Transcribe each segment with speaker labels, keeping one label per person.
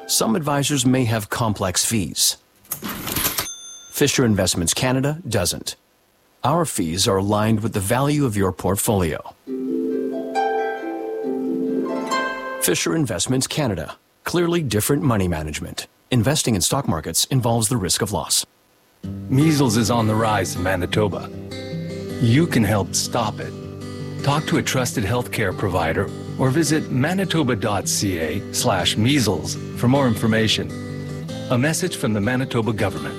Speaker 1: Some advisors may have complex fees. Fisher Investments Canada doesn't. Our fees are aligned with the value of your portfolio. Fisher Investments Canada. Clearly different money management. Investing in stock markets involves the risk of loss.
Speaker 2: Measles is on the rise in Manitoba. You can help stop it. Talk to a trusted healthcare provider or visit manitoba.ca/measles for more information. A message from the Manitoba government.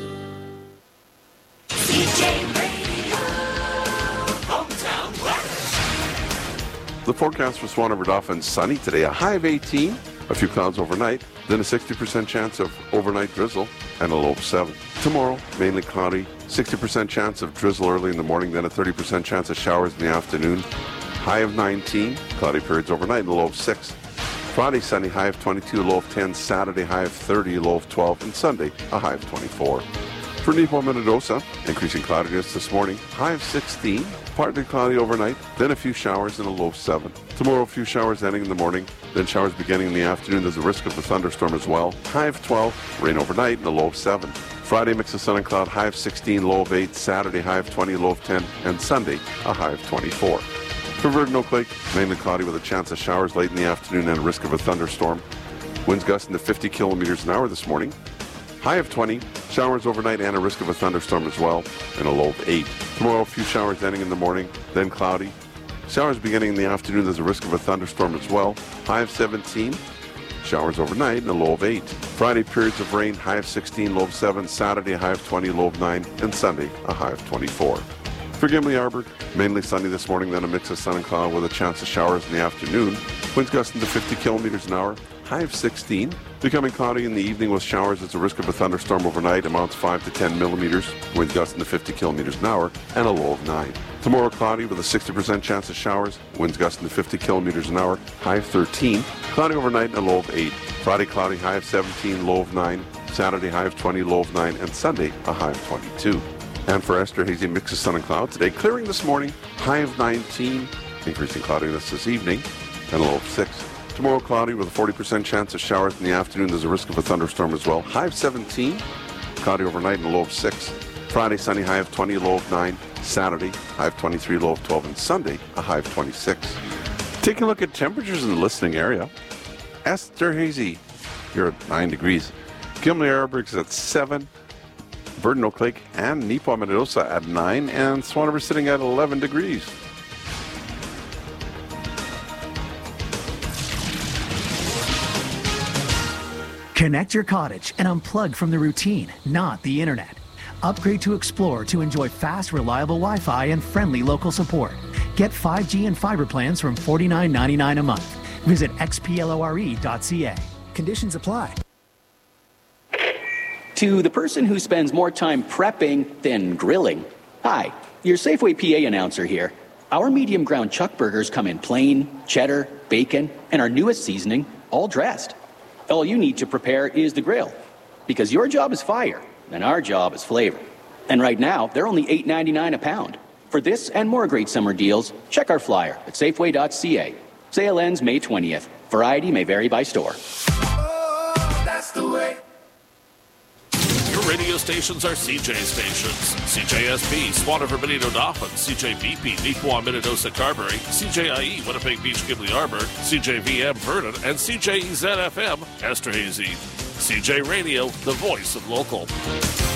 Speaker 3: The forecast for Swan River Dauphin, sunny today, a high of 18, a few clouds overnight, then a 60% chance of overnight drizzle and a low of 7. Tomorrow, mainly cloudy, 60% chance of drizzle early in the morning, then a 30% chance of showers in the afternoon, high of 19, cloudy periods overnight and a low of 6. Friday, sunny, high of 22, low of 10, Saturday, high of 30, low of 12, and Sunday, a high of 24. For Nepo Minnedosa, increasing cloudiness this morning, high of 16, partly cloudy overnight, then a few showers and a low of 7. Tomorrow, a few showers ending in the morning, then showers beginning in the afternoon. There's a risk of a thunderstorm as well. High of 12, rain overnight and a low of 7. Friday, mix of sun and cloud, high of 16, low of 8. Saturday, high of 20, low of 10. And Sunday, a high of 24. For Virgin Oak Lake, mainly cloudy with a chance of showers late in the afternoon and a risk of a thunderstorm. Winds gusting to 50 kilometers an hour this morning. High of 20, showers overnight and a risk of a thunderstorm as well, and a low of 8. Tomorrow, a few showers ending in the morning, then cloudy. Showers beginning in the afternoon, there's a risk of a thunderstorm as well. High of 17, showers overnight, and a low of 8. Friday, periods of rain, high of 16, low of 7. Saturday, high of 20, low of 9. And Sunday, a high of 24. For Gimli Arbor, mainly sunny this morning, then a mix of sun and cloud with a chance of showers in the afternoon. Winds gusting to 50 kilometers an hour. High of 16, becoming cloudy in the evening with showers. There's a risk of a thunderstorm overnight, amounts 5 to 10 millimeters, winds gusting to 50 kilometers an hour, and a low of 9. Tomorrow, cloudy with a 60% chance of showers, winds gusting to 50 kilometers an hour, high of 13, cloudy overnight and a low of 8. Friday, cloudy, high of 17, low of 9. Saturday, high of 20, low of 9, and Sunday, a high of 22. And for Esterhazy, mix of sun and cloud today, clearing this morning, high of 19, increasing cloudiness this evening, and a low of 6. Tomorrow, cloudy with a 40% chance of showers in the afternoon. There's a risk of a thunderstorm as well. High of 17, cloudy overnight and a low of 6. Friday, sunny, high of 20, low of 9. Saturday, high of 23, low of 12. And Sunday, a high of 26. Taking a look at temperatures in the listening area. Esterhazy, you're at 9 degrees. Gimli Arbor is at 7. Virgin Oak Lake and Nepo Minnedosa at 9. And Swan River sitting at 11 degrees.
Speaker 4: Connect your cottage and unplug from the routine, not the internet. Upgrade to Explore to enjoy fast, reliable Wi-Fi and friendly local support. Get 5G and fiber plans from $49.99 a month. Visit xplore.ca. Conditions apply.
Speaker 5: To the person who spends more time prepping than grilling, hi, your Safeway PA announcer here. Our medium ground chuck burgers come in plain, cheddar, bacon, and our newest seasoning, all dressed. All you need to prepare is the grill, because your job is fire, and our job is flavor. And right now, they're only $8.99 a pound. For this and more great summer deals, check our flyer at Safeway.ca. Sale ends May 20th. Variety may vary by store.
Speaker 6: Oh, that's the way.
Speaker 7: Your radio stations are CJ stations. CJSB, Swan River Benito Dauphin, CJBP, Neepawa Minnedosa Carberry, CJIE, Winnipeg Beach Gimli Arbor, CJVM Vernon, and CJEZ-FM Esterhazy. CJ Radio, the voice of local.